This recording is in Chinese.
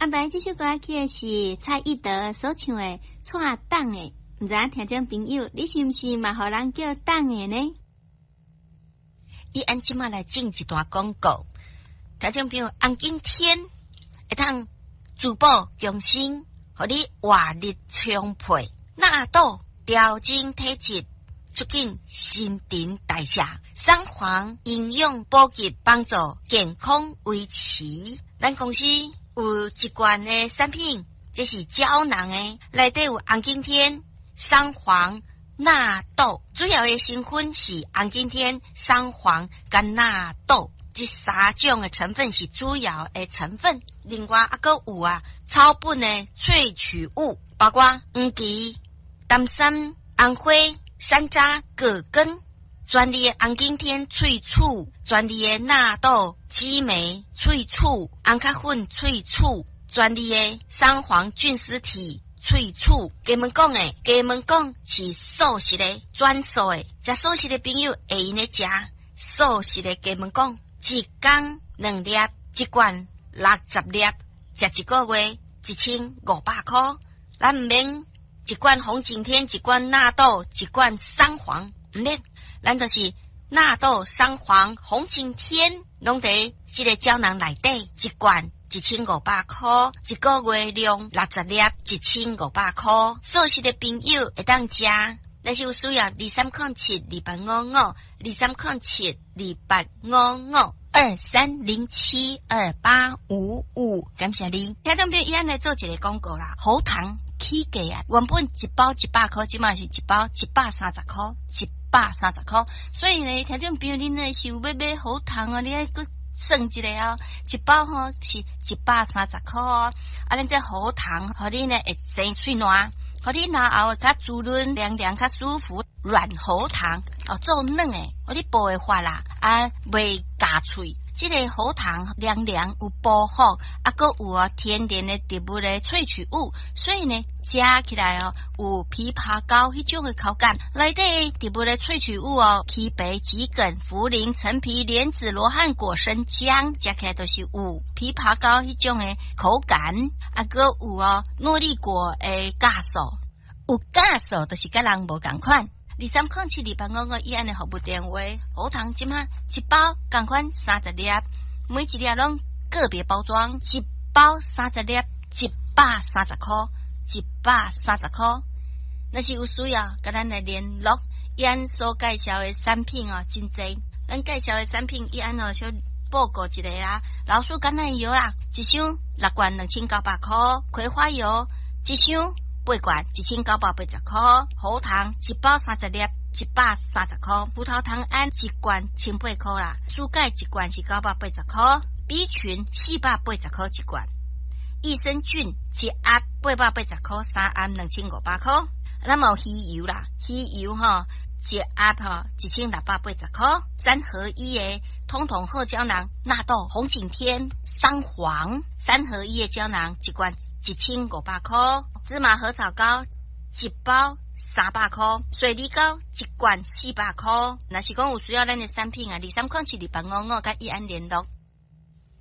阿白这首歌曲是蔡依德所唱的《错档的》，唔知听众朋友，你是毋是嘛？互人叫档的呢？ 伊按即马来进一段广告，听众朋友，红景天会当珠宝用心，互你活力充沛，纳豆调整体质，促进新陈代谢，三黄营养补给，帮助健康维持。咱公司有一罐的产品，这是胶囊的，内底有红景天、三黄、纳豆，主要的成分是红景天、三黄跟纳豆，这三种的成分是主要的成分。另外还佫有草本的萃取物，包括黄芪、丹参、红花、山楂、葛根，专利的红景天萃取，专利的纳豆、激酶萃取，红咖粉萃取，专利的三黄菌丝体萃取。给们讲是素食的专属的，食素食的朋友会用来食素食的。给们讲一天2粒，一罐60粒，食一个月1500块。咱唔免一罐红景天，一罐纳豆，一罐三黄，唔免，咱就是纳豆、三黄、红景天，拢在这个胶囊内底，一罐1500块，一个月量60粒，1500块。素食的朋友会当食，但是有需要2307285523072855，感谢你。听众朋友，伊安来做一个广告啦，喉糖起价原本一包100块，即马是一包130块，130块。所以呢，听众朋友，恁呢是有要买喉糖你还佫算一下一包是130块咱这喉糖，互你呢会生喙烂，互你然后较滋润凉凉，较舒服，软喉糖做软的，互你补的法啦，袂夹喙。这个喉糖凉凉有保护，佫有天然的植物的萃取物，所以呢食起来有枇杷膏迄种的口感。内底植物的萃取物枇杷、桔梗、茯苓、陈皮、莲子、罗汉果、生姜，食起来都是有枇杷膏迄种的口感。佫有诺丽果的酵素，有酵素就是甲人无共款。23072855伊安的服务电话，喉糖即马一包共款30粒，每一粒拢个别包装，一包30粒130块，130块。若是有需要，甲咱来联络。伊安所介绍的产品真济，咱介绍的产品伊安小报告一下老鼠橄榄油啦，一箱6罐2900块，葵花油一箱8罐1980块，喉糖一包30粒130块，葡萄糖胺一罐1000块啦，舒钙一罐是980块，B 群480块一罐，益生菌一盒880块，3盒2500块。咱有鱼油啦，鱼油一盒1680块，3合1的通统贺胶囊，纳豆、红景天、三黄3合1的胶囊，一罐1500块，芝麻合草膏一包300块，水梨膏一罐400块。若是讲有需要咱的产品23072855甲伊安联络。